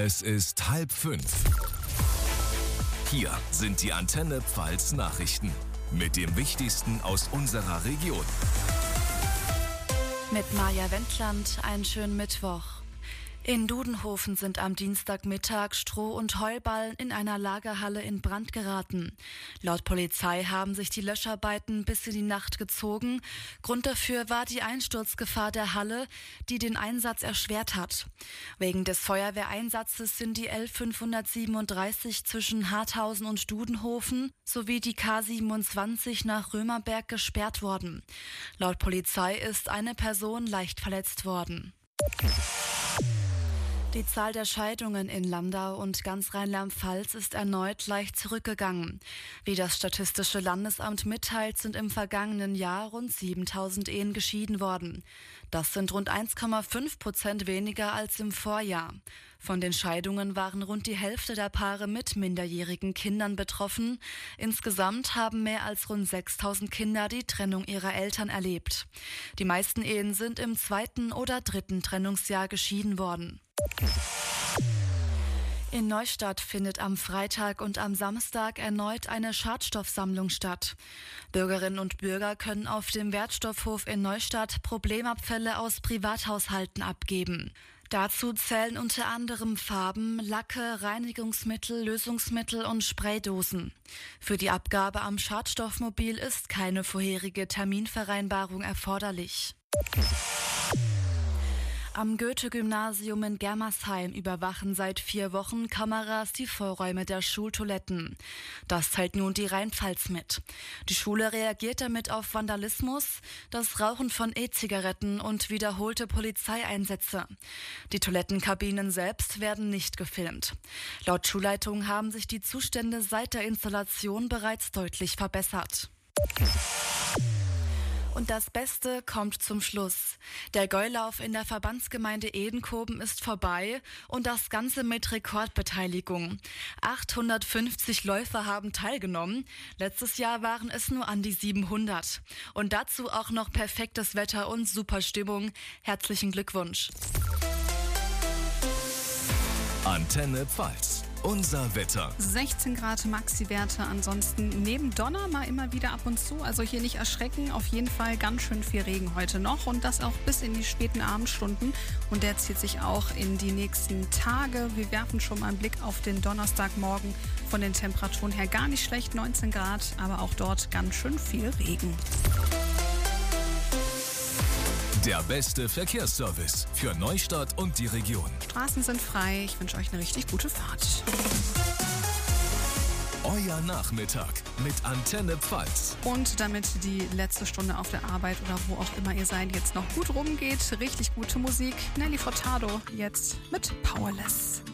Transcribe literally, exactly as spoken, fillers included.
Es ist halb fünf. Hier sind die Antenne Pfalz Nachrichten mit dem Wichtigsten aus unserer Region. Mit Maja Wendland, einen schönen Mittwoch. In Dudenhofen sind am Dienstagmittag Stroh- und Heuballen in einer Lagerhalle in Brand geraten. Laut Polizei haben sich die Löscharbeiten bis in die Nacht gezogen. Grund dafür war die Einsturzgefahr der Halle, die den Einsatz erschwert hat. Wegen des Feuerwehreinsatzes sind die L fünfhundertsiebenunddreißig zwischen Harthausen und Dudenhofen sowie die K siebenundzwanzig nach Römerberg gesperrt worden. Laut Polizei ist eine Person leicht verletzt worden. Die Zahl der Scheidungen in Landau und ganz Rheinland-Pfalz ist erneut leicht zurückgegangen. Wie das Statistische Landesamt mitteilt, sind im vergangenen Jahr rund siebentausend Ehen geschieden worden. Das sind rund eins Komma fünf Prozent weniger als im Vorjahr. Von den Scheidungen waren rund die Hälfte der Paare mit minderjährigen Kindern betroffen. Insgesamt haben mehr als rund sechstausend Kinder die Trennung ihrer Eltern erlebt. Die meisten Ehen sind im zweiten oder dritten Trennungsjahr geschieden worden. In Neustadt findet am Freitag und am Samstag erneut eine Schadstoffsammlung statt. Bürgerinnen und Bürger können auf dem Wertstoffhof in Neustadt Problemabfälle aus Privathaushalten abgeben. Dazu zählen unter anderem Farben, Lacke, Reinigungsmittel, Lösungsmittel und Spraydosen. Für die Abgabe am Schadstoffmobil ist keine vorherige Terminvereinbarung erforderlich. Am Goethe-Gymnasium in Germersheim überwachen seit vier Wochen Kameras die Vorräume der Schultoiletten. Das teilt nun die Rheinpfalz mit. Die Schule reagiert damit auf Vandalismus, das Rauchen von E-Zigaretten und wiederholte Polizeieinsätze. Die Toilettenkabinen selbst werden nicht gefilmt. Laut Schulleitung haben sich die Zustände seit der Installation bereits deutlich verbessert. Und das Beste kommt zum Schluss. Der Gäulauf in der Verbandsgemeinde Edenkoben ist vorbei und das Ganze mit Rekordbeteiligung. achthundertfünfzig Läufer haben teilgenommen. Letztes Jahr waren es nur an die siebenhundert. Und dazu auch noch perfektes Wetter und super Stimmung. Herzlichen Glückwunsch. Antenne Pfalz. Unser Wetter. sechzehn Grad Maxi-Werte, ansonsten neben Donner mal immer wieder ab und zu. Also hier nicht erschrecken, auf jeden Fall ganz schön viel Regen heute noch und das auch bis in die späten Abendstunden. Und der zieht sich auch in die nächsten Tage. Wir werfen schon mal einen Blick auf den Donnerstagmorgen. Von den Temperaturen her gar nicht schlecht, neunzehn Grad, aber auch dort ganz schön viel Regen. Der beste Verkehrsservice für Neustadt und die Region. Straßen sind frei. Ich wünsche euch eine richtig gute Fahrt. Euer Nachmittag mit Antenne Pfalz. Und damit die letzte Stunde auf der Arbeit oder wo auch immer ihr seid jetzt noch gut rumgeht, richtig gute Musik. Nelly Furtado jetzt mit Powerless.